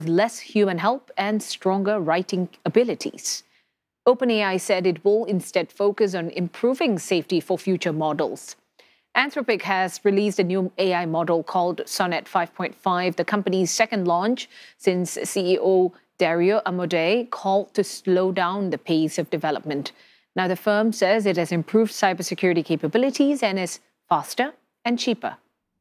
less human help and stronger writing abilities. OpenAI said it will instead focus on improving safety for future models. Anthropic has released a new AI model called Sonnet 5.5, the company's second launch since CEO Dario Amodei called to slow down the pace of development. Now, the firm says it has improved cybersecurity capabilities and is faster and cheaper.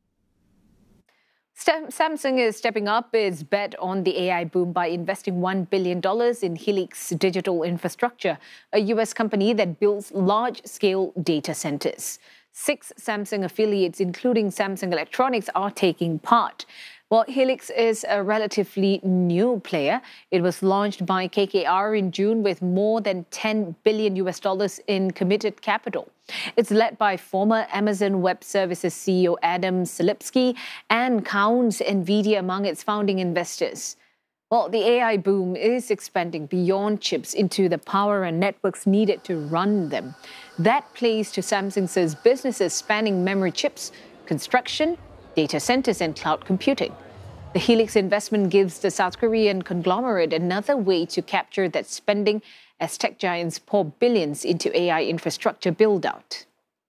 Samsung is stepping up its bet on the AI boom by investing $1 billion in Helix Digital Infrastructure, a U.S. company that builds large-scale data centers. 6 Samsung affiliates, including Samsung Electronics, are taking part. While Helix is a relatively new player, it was launched by KKR in June with more than $10 billion in committed capital. It's led by former Amazon Web Services CEO Adam Selipsky and counts NVIDIA among its founding investors. Well, the AI boom is expanding beyond chips into the power and networks needed to run them. That plays to Samsung's businesses spanning memory chips, construction, data centers, and cloud computing. The Helix investment gives the South Korean conglomerate another way to capture that spending as tech giants pour billions into AI infrastructure build-out.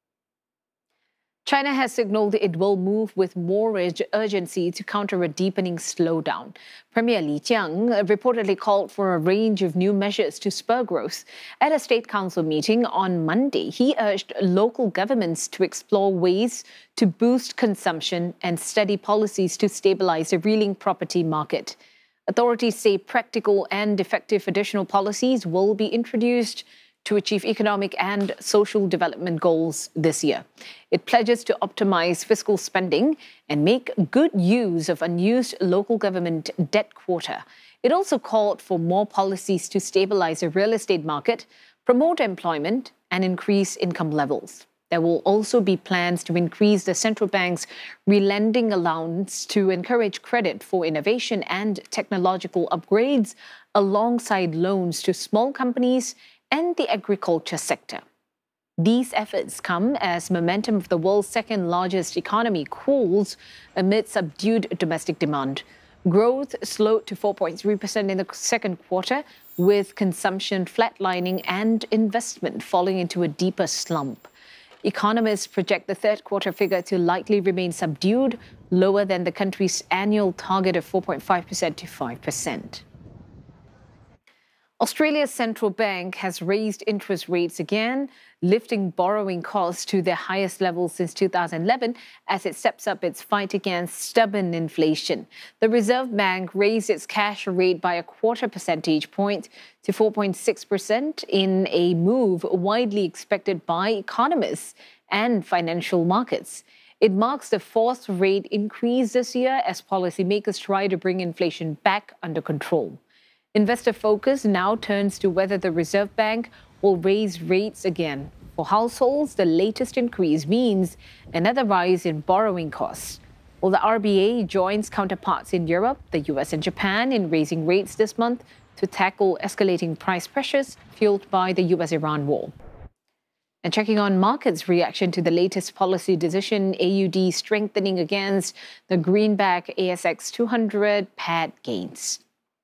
China has signaled it will move with more urgency to counter a deepening slowdown. Premier Li Jiang reportedly called for a range of new measures to spur growth. At a State Council meeting on Monday, he urged local governments to explore ways to boost consumption and study policies to stabilize the reeling property market. Authorities say practical and effective additional policies will be introduced to achieve economic and social development goals this year. It pledges to optimize fiscal spending and make good use of unused local government debt quota. It also called for more policies to stabilize the real estate market, promote employment, and increase income levels. There will also be plans to increase the central bank's relending allowance to encourage credit for innovation and technological upgrades, alongside loans to small companies and the agriculture sector. These efforts come as momentum of the world's second-largest economy cools amid subdued domestic demand. Growth slowed to 4.3% in the second quarter, with consumption flatlining and investment falling into a deeper slump. Economists project the third quarter figure to likely remain subdued, lower than the country's annual target of 4.5% to 5%. Australia's central bank has raised interest rates again, lifting borrowing costs to their highest level since 2011 as it steps up its fight against stubborn inflation. The Reserve Bank raised its cash rate by a quarter percentage point to 4.6% in a move widely expected by economists and financial markets. It marks the fourth rate increase this year as policymakers try to bring inflation back under control. Investor focus now turns to whether the Reserve Bank will raise rates again. For households, the latest increase means another rise in borrowing costs. While the RBA joins counterparts in Europe, the US, and Japan in raising rates this month to tackle escalating price pressures fueled by the US-Iran war. And checking on markets' reaction to the latest policy decision, AUD strengthening against the greenback ASX 200 pad gains.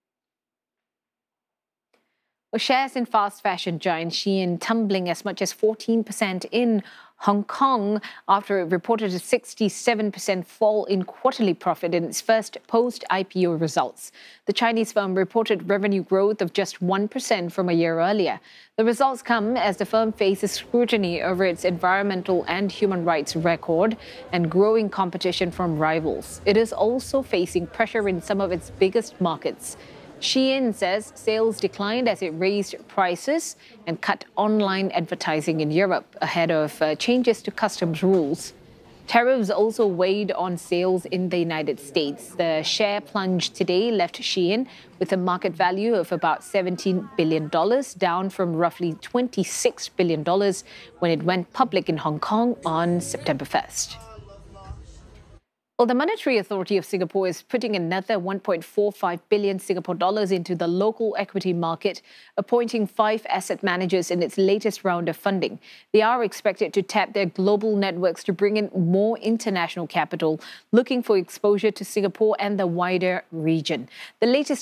Shares in fast fashion giant Shein tumbling as much as 14% in Hong Kong after it reported a 67% fall in quarterly profit in its first post-IPO results. The Chinese firm reported revenue growth of just 1% from a year earlier. The results come as the firm faces scrutiny over its environmental and human rights record and growing competition from rivals. It is also facing pressure in some of its biggest markets. Shein says sales declined as it raised prices and cut online advertising in Europe ahead of changes to customs rules. Tariffs also weighed on sales in the United States. The share plunge today left Shein with a market value of about $17 billion, down from roughly $26 billion when it went public in Hong Kong on September 1st. Well, the Monetary Authority of Singapore is putting another 1.45 billion Singapore dollars into the local equity market, appointing 5 asset managers in its latest round of funding. They are expected to tap their global networks to bring in more international capital, looking for exposure to Singapore and the wider region. The latest